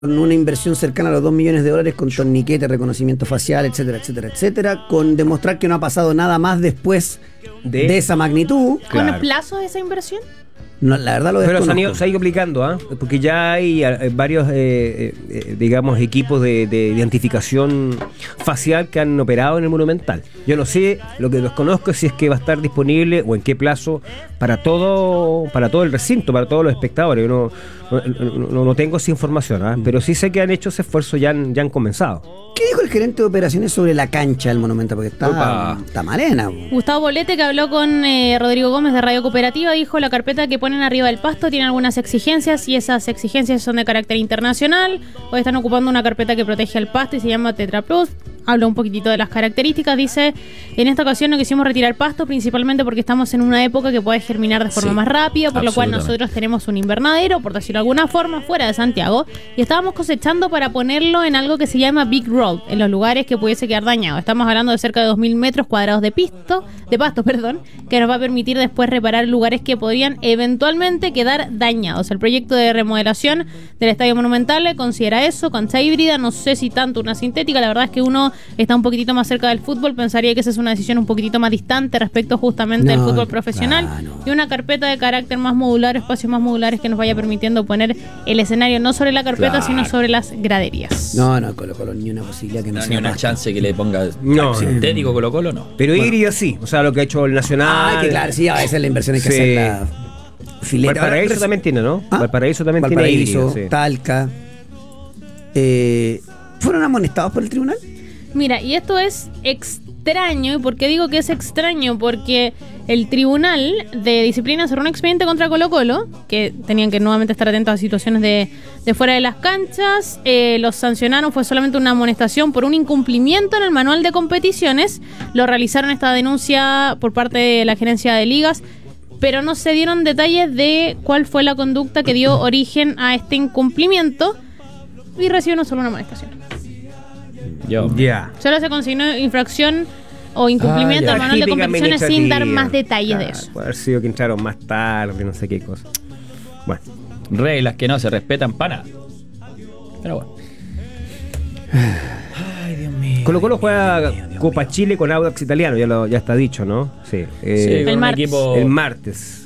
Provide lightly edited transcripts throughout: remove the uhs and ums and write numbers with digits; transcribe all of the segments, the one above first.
con una inversión cercana a los $2 millones, con torniquete, reconocimiento facial, etcétera, etcétera, etcétera, con demostrar que no ha pasado nada más después de esa magnitud. ¿Con plazo de esa inversión? No, la verdad lo desconozco. Pero se ha ido aplicando, porque ya hay varios, digamos, equipos de identificación facial que han operado en el Monumental. Yo no sé, lo que desconozco es si es que va a estar disponible o en qué plazo para todo el recinto, para todos los espectadores. Yo no tengo esa información, pero sí sé que han hecho ese esfuerzo, ya han comenzado. ¿Qué dijo el gerente de operaciones sobre la cancha del Monumental? Porque está malena. Gustavo Bolete, que habló con Rodrigo Gómez de Radio Cooperativa, dijo: la carpeta que ponen arriba del pasto tiene algunas exigencias y esas exigencias son de carácter internacional. Hoy están ocupando una carpeta que protege al pasto y se llama Tetra Plus. Habla un poquitito de las características. Dice: en esta ocasión no quisimos retirar pasto, principalmente porque estamos en una época que puede germinar de forma más rápida, por lo cual nosotros tenemos un invernadero, por decirlo de alguna forma, fuera de Santiago, y estábamos cosechando para ponerlo en algo que se llama Big Road, en los lugares que pudiese quedar dañado. Estamos hablando de cerca de 2.000 metros cuadrados de pasto, que nos va a permitir después reparar lugares que podrían eventualmente quedar dañados. El proyecto de remodelación del Estadio Monumental considera eso, cancha híbrida, no sé si tanto una sintética. La verdad es que uno está un poquitito más cerca del fútbol, pensaría que esa es una decisión un poquitito más distante respecto justamente del fútbol profesional, y una carpeta de carácter más modular, espacios más modulares que nos vaya permitiendo poner el escenario no sobre la carpeta, sino sobre las graderías. No, Colo-Colo, ni una posibilidad que no sea. Ni una chance que le ponga sintético Colo-Colo, no. Pero híbrido sí, o sea, lo que ha hecho el Nacional. Que claro, sí, a veces la inversión hay que hacerla fileta. Valparaíso también tiene, ¿no? Valparaíso también tiene híbrido, Talca. ¿Fueron amonestados por el tribunal? Mira, y esto es extraño. ¿Y por qué digo que es extraño? Porque el Tribunal de Disciplina cerró un expediente contra Colo-Colo, que tenían que nuevamente estar atentos a situaciones de fuera de las canchas. Los sancionaron, fue solamente una amonestación por un incumplimiento en el manual de competiciones. Lo realizaron esta denuncia por parte de la gerencia de ligas, pero no se dieron detalles de cuál fue la conducta que dio origen a este incumplimiento, y recibieron solo una amonestación. Solo se consignó infracción o incumplimiento al manual de competiciones sin dar más detalles de eso. Puede haber sido que entraron más tarde, no sé qué cosa. Bueno, reglas que no se respetan para nada. Pero bueno. Ay, Dios mío. Colo-Colo juega Copa Chile con Audax Italiano, ya está dicho, ¿no? Sí. El martes. El martes.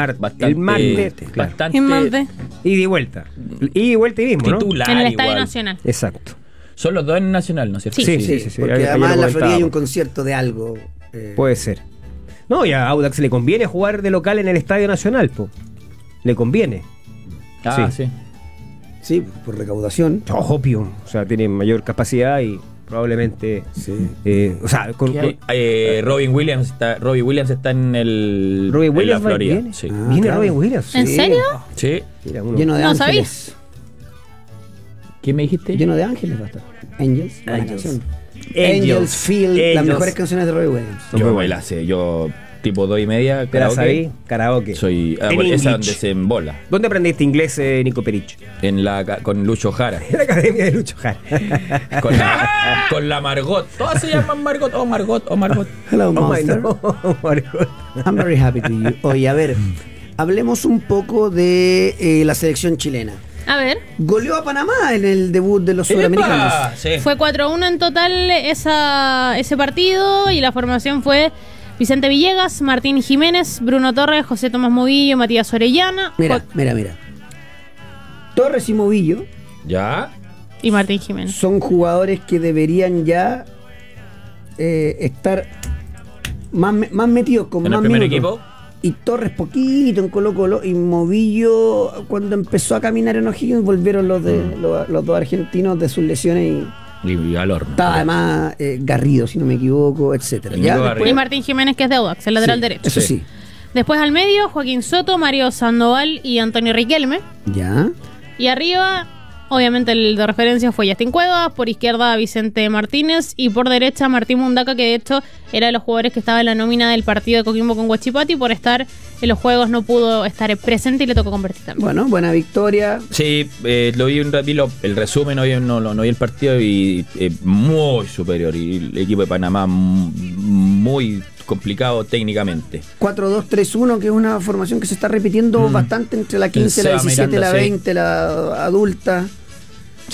Bastante. Ida y vuelta. Ida y vuelta y mismo, titular, ¿no? En el Estadio Nacional. Exacto. Son los dos en Nacional, ¿no es cierto? Sí. Porque además en la Florida hay un concierto de algo. Puede ser. No, y a Audax le conviene jugar de local en el Estadio Nacional, le conviene. Sí. Sí, por recaudación. Obvio. O sea, tiene mayor capacidad y probablemente. Sí. O sea, Robin Williams está en el. Robin Williams en la Florida. Viene, viene claro. Robin Williams. ¿En serio? Sí. Mira, Lleno de no ángeles. sabías. ¿Qué me dijiste? Lleno de ángeles va a estar. Angels. Angels Feel. Las mejores canciones de Robbie Williams. Yo baila, yo tipo 2:30 karaoke. Karaoke. Soy esa donde se embola. ¿Dónde aprendiste inglés, Nico Perich? Con Lucho Jara. En la academia de Lucho Jara. con la Margot. Todas se llaman Margot. Oh, Margot. Hello, Monster. Margot. I'm very happy to you. Oye, a ver, hablemos un poco de la selección chilena. A ver. Goleó a Panamá en el debut de los sudamericanos. Sí. Fue 4-1 en total ese partido, y la formación fue Vicente Villegas, Martín Jiménez, Bruno Torres, José Tomás Movillo, Matías Orellana. Mira. Torres y Movillo. ¿Ya? Y Martín Jiménez. Son jugadores que deberían ya estar más metidos con ¿En más el primer minutos. equipo? Y Torres poquito en Colo-Colo, y Movillo cuando empezó a caminar en O'Higgins volvieron los dos argentinos de sus lesiones Y al horno. estaba además Garrido, si no me equivoco, etcétera. Y Martín Jiménez, que es de Audax, el lateral derecho. Eso sí. Después al medio, Joaquín Soto, Mario Sandoval y Antonio Riquelme. Ya. Y arriba, obviamente el de referencia fue Justin Cuevas, por izquierda Vicente Martínez y por derecha Martín Mundaca, que de hecho era de los jugadores que estaba en la nómina del partido de Coquimbo con Huachipato, y por estar en los juegos no pudo estar presente y le tocó convertir también. Bueno, buena victoria. Sí, lo vi el resumen, no vi el partido, y muy superior, y el equipo de Panamá muy complicado técnicamente. 4-2-3-1, que es una formación que se está repitiendo bastante entre la 15, la 17, la 20, la adulta.